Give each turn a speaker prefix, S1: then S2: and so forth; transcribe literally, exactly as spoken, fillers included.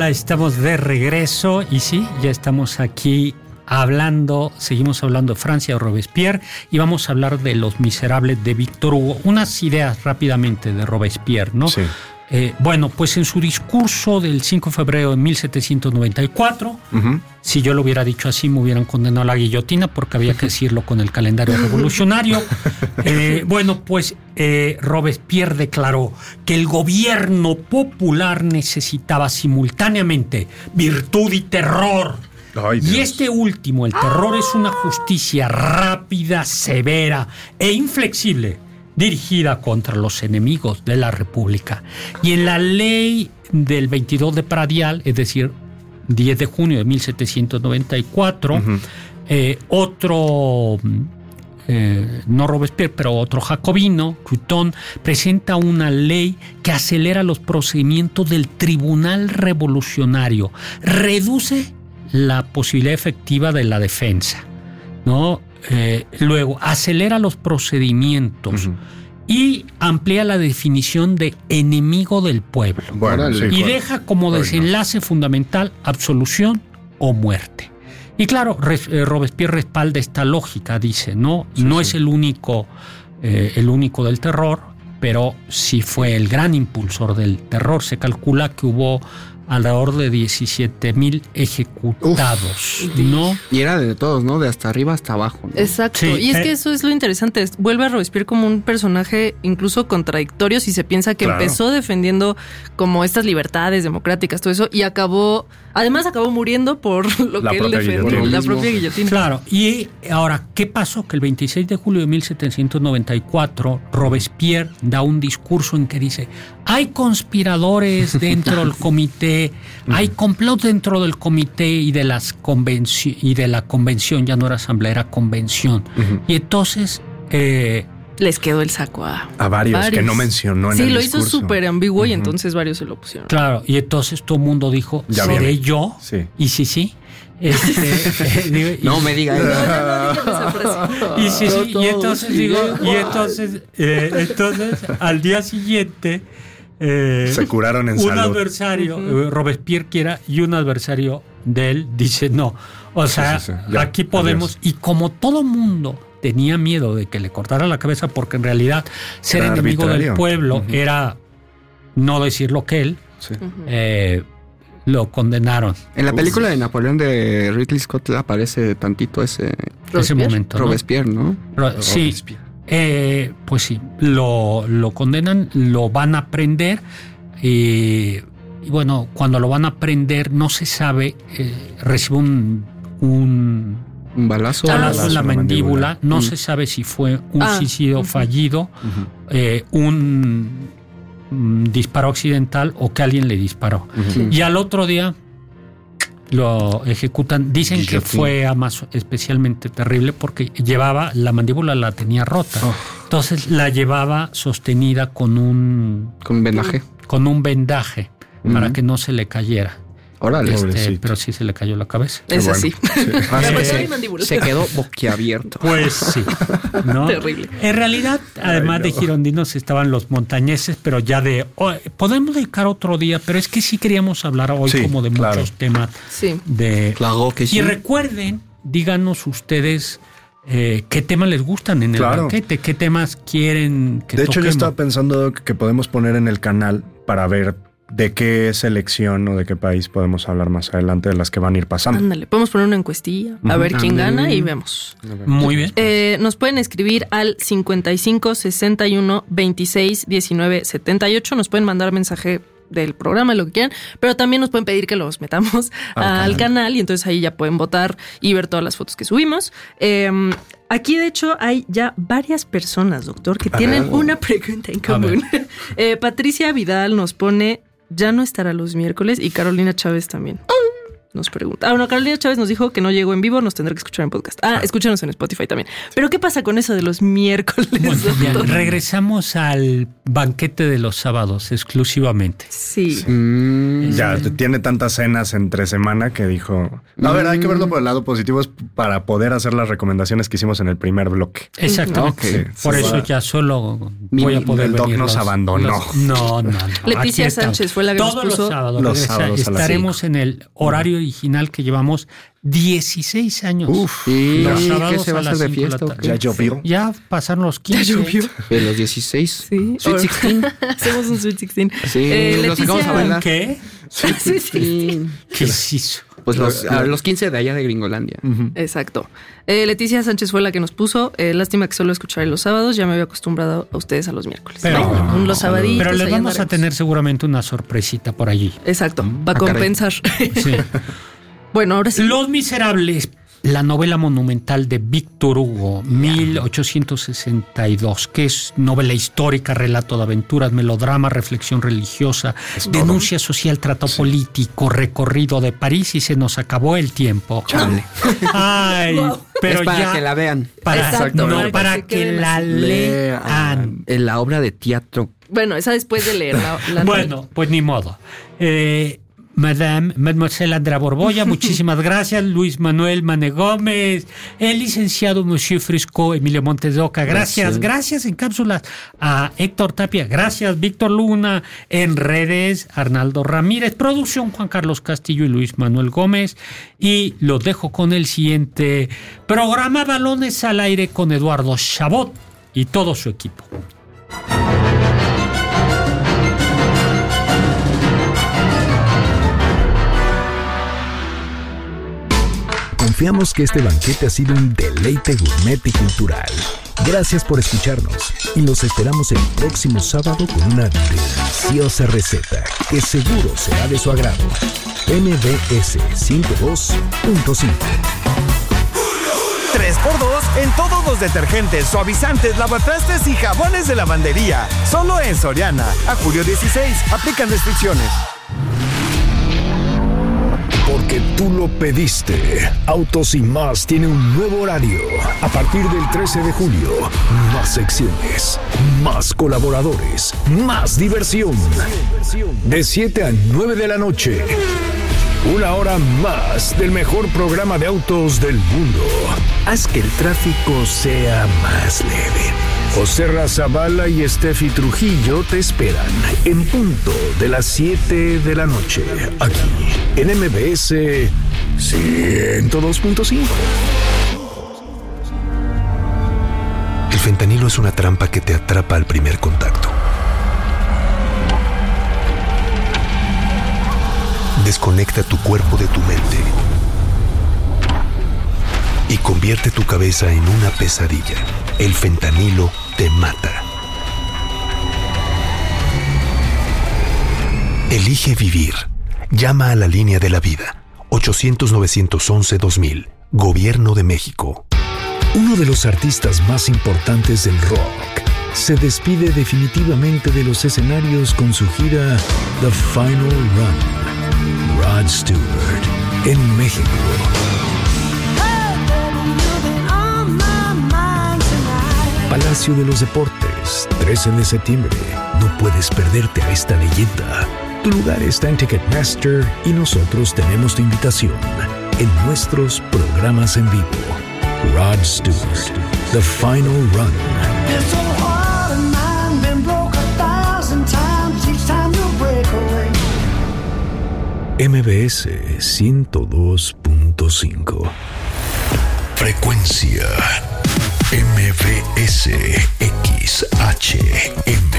S1: estamos de regreso y sí, ya estamos aquí hablando, seguimos hablando de Francia, de Robespierre, y vamos a hablar de Los Miserables de Víctor Hugo. Unas ideas rápidamente de Robespierre, ¿no?
S2: Sí.
S1: Eh, bueno, pues en su discurso del cinco de febrero de mil setecientos noventa y cuatro, uh-huh. si yo lo hubiera dicho así, me hubieran condenado a la guillotina porque había que decirlo con el calendario revolucionario. Eh, bueno, pues eh, Robespierre declaró que el gobierno popular necesitaba simultáneamente virtud y terror.
S2: Ay,
S1: y este último, el terror, es una justicia rápida, severa e inflexible, dirigida contra los enemigos de la República. Y en la ley del veintidós de Pradial, es decir, diez de junio de mil setecientos noventa y cuatro, uh-huh. eh, otro, eh, no Robespierre, pero otro jacobino, Couthon, presenta una ley que acelera los procedimientos del Tribunal Revolucionario, reduce la posibilidad efectiva de la defensa, ¿no? Eh, luego, acelera los procedimientos uh-huh. y amplía la definición de enemigo del pueblo.
S2: Bueno, sí,
S1: y
S2: claro.
S1: deja como desenlace bueno. fundamental absolución o muerte. Y claro, Robespierre respalda esta lógica, dice, ¿no? Sí, no sí. es el único, eh, el único del terror, pero sí fue el gran impulsor del terror. Se calcula que hubo alrededor de diecisiete mil ejecutados, Uf. ¿no?
S3: Y era de todos, ¿no? De hasta arriba hasta abajo, ¿no?
S4: Exacto. Sí, y es eh. que eso es lo interesante. Vuelve a Robespierre como un personaje incluso contradictorio si se piensa que claro. empezó defendiendo como estas libertades democráticas, todo eso, y acabó, además acabó muriendo por lo la que él defendió, la propia guillotina.
S1: Claro. Y ahora, ¿qué pasó? Que el veintiséis de julio de mil setecientos noventa y cuatro, Robespierre da un discurso en que dice: hay conspiradores dentro del comité, hay complot dentro del comité y de las convenci- y de la convención, ya no era asamblea, era convención. Uh-huh. Y entonces eh,
S4: les quedó el saco a,
S2: a varios, varios que no mencionó en
S4: sí,
S2: el
S4: lo
S2: discurso.
S4: hizo súper ambiguo uh-huh. y entonces varios se lo pusieron.
S1: Claro, y entonces todo el mundo dijo,
S2: ya
S1: ¿seré
S2: viene.
S1: yo?
S2: Sí.
S1: Y sí, sí. Este, eh, digo,
S3: no y, me diga
S4: eso. No, no, no esa
S1: y sí, sí, y entonces digo, y entonces, eh, entonces al día siguiente eh,
S2: se curaron en
S1: un
S2: salud.
S1: adversario, uh-huh. Robespierre quiera, y un adversario de él dice no. O sea, sí, sí, sí. Ya, aquí podemos, adiós. Y como todo mundo tenía miedo de que le cortara la cabeza, porque en realidad ser era enemigo arbitrario. Del pueblo uh-huh. era no decir lo que él, sí. uh-huh. eh, lo condenaron.
S3: En la película de Napoleón de Ridley Scott aparece tantito ese,
S1: ese momento, ¿no?
S3: Robespierre, ¿no?
S1: Ro- sí, Robespierre. Eh, pues sí, lo, lo condenan, lo van a prender eh, y bueno, cuando lo van a prender no se sabe, eh, recibe un, un,
S3: un balazo,
S1: balazo,
S3: ah,
S1: balazo en la mandíbula, mandíbula. no mm. se sabe si fue un ah, suicidio uh-huh. fallido, uh-huh. Eh, un disparo accidental o que alguien le disparó. Uh-huh. Y al otro día lo ejecutan. Dicen que fue además especialmente terrible porque llevaba, la mandíbula la tenía rota. Oh. Entonces la llevaba sostenida con un...
S3: Con un vendaje.
S1: Con un vendaje uh-huh. para que no se le cayera.
S3: Órale,
S1: este, pero sí se le cayó la cabeza.
S4: Es
S1: bueno.
S4: así.
S1: Sí.
S4: eh,
S3: se quedó boquiabierto.
S1: Pues sí. ¿no?
S4: Terrible.
S1: En realidad, además Ay, no. de girondinos estaban los montañeses, pero ya de... Oh, podemos dedicar otro día, pero es que sí queríamos hablar hoy sí, como de claro. muchos temas.
S4: Sí.
S1: De,
S3: claro que sí.
S1: Y recuerden, díganos ustedes... Eh, ¿qué temas les gustan en el claro. banquete? ¿Qué temas quieren que
S2: De hecho,
S1: toquemos?
S2: yo estaba pensando que podemos poner en el canal para ver de qué selección o de qué país podemos hablar más adelante de las que van a ir pasando.
S4: Ándale, podemos poner una encuestilla, a uh-huh. ver quién gana y vemos.
S1: Muy bien.
S4: Eh, nos pueden escribir al cincuenta y cinco, sesenta y uno, veintiséis, diecinueve, setenta y ocho. Nos pueden mandar mensaje del programa, lo que quieran, pero también nos pueden pedir que los metamos al, al canal. canal y entonces ahí ya pueden votar y ver todas las fotos que subimos. Eh, aquí, de hecho, hay ya varias personas, doctor, que tienen ah, una pregunta en común. Eh, Patricia Vidal nos pone, ya no estará los miércoles, y Carolina Chávez también. Nos pregunta. Ah, bueno, Carolina Chávez nos dijo que no llegó en vivo, nos tendrá que escuchar en podcast. Ah, escúchanos en Spotify también. Pero ¿qué pasa con eso de los miércoles?
S1: Bueno, bien, regresamos al banquete de los sábados exclusivamente.
S4: Sí.
S2: Mm, ya, tiene tantas cenas entre semana que dijo... A ver, hay que verlo por el lado positivo para poder hacer las recomendaciones que hicimos en el primer bloque.
S1: Exactamente. Okay. Sí, por sí, eso va. Ya solo voy a poder
S2: el
S1: venir.
S2: El doc nos
S1: los,
S2: abandonó.
S1: Los, no, no, no.
S4: Leticia Sánchez fue la que
S1: Todos
S4: nos puso...
S1: los sábados.
S2: Los sábados
S1: estaremos sí. en el horario original que llevamos dieciséis años.
S3: Uf, ¿y
S1: los
S3: qué se va a hacer de fiesta?
S2: Ya llovió.
S1: Ya pasaron los quince.
S4: Ya llovió.
S3: De los dieciséis.
S4: Sí.
S3: Sweet dieciséis.
S4: Hacemos un Sweet dieciséis.
S3: Sí, eh, los sacamos a bailar.
S1: ¿Qué?
S4: Sweet dieciséis.
S1: ¿Qué es eso?
S3: Pues los, a los quince de allá de Gringolandia.
S4: Uh-huh. Exacto. Eh, Leticia Sánchez fue la que nos puso. Eh, lástima que solo escucharé los sábados. Ya me había acostumbrado a ustedes a los miércoles.
S1: Pero,
S4: no, no, los sabaditos.
S1: Pero les vamos andaremos. a tener seguramente una sorpresita por allí.
S4: Exacto. Mm, para compensar.
S1: Sí.
S4: Bueno, ahora sí.
S1: Los Miserables, la novela monumental de Víctor Hugo, mil ochocientos sesenta y dos, que es novela histórica, relato de aventuras, melodrama, reflexión religiosa, es denuncia todo. Social, trato sí. político, recorrido de París y se nos acabó el tiempo.
S3: Chale.
S1: Ay, wow. Pero
S3: es para
S1: ya,
S3: que la vean.
S4: Para, Exacto,
S1: no,
S4: para,
S1: para que, que la lean. lean.
S3: En la obra de teatro.
S4: Bueno, esa después de leer la, la
S1: Bueno, novela. Pues ni modo. Eh... Madame, Mademoiselle Andrea Borbolla, muchísimas gracias. Luis Manuel Mane Gómez, el licenciado Monsieur Frisco, Emilio Montes de Oca, gracias, gracias, gracias en cápsulas a Héctor Tapia, gracias Víctor Luna, en redes Arnaldo Ramírez, producción Juan Carlos Castillo y Luis Manuel Gómez. Y los dejo con el siguiente programa, Balones al Aire, con Eduardo Chabot y todo su equipo.
S5: Confiamos que este banquete ha sido un deleite gourmet y cultural. Gracias por escucharnos y los esperamos el próximo sábado con una deliciosa receta que seguro será de su agrado. M B S ciento dos punto cinco.
S6: tres por dos en todos los detergentes, suavizantes, lavatrastes y jabones de lavandería. Solo en Soriana. A julio dieciséis. Aplican restricciones.
S5: Porque tú lo pediste. Autos y Más tiene un nuevo horario. A partir del trece de julio, más secciones, más colaboradores, más diversión. De siete a nueve de la noche. Una hora más del mejor programa de autos del mundo. Haz que el tráfico sea más leve. José Razabala y Steffi Trujillo te esperan en punto de las siete de la noche, aquí en M B S ciento dos punto cinco.
S7: El fentanilo es una trampa que te atrapa al primer contacto. Desconecta tu cuerpo de tu mente y convierte tu cabeza en una pesadilla. El fentanilo te mata. Elige vivir. Llama a la línea de la vida. ochocientos, novecientos once, dos mil. Gobierno de México.
S5: Uno de los artistas más importantes del rock se despide definitivamente de los escenarios con su gira The Final Run. Rod Stewart, en México. Palacio de los Deportes, trece de septiembre. No puedes perderte a esta leyenda. Tu lugar está en Ticketmaster y nosotros tenemos tu invitación en nuestros programas en vivo. Rod Stewart, The Final Run. M B S ciento dos punto cinco.
S7: Frecuencia M B S X H M.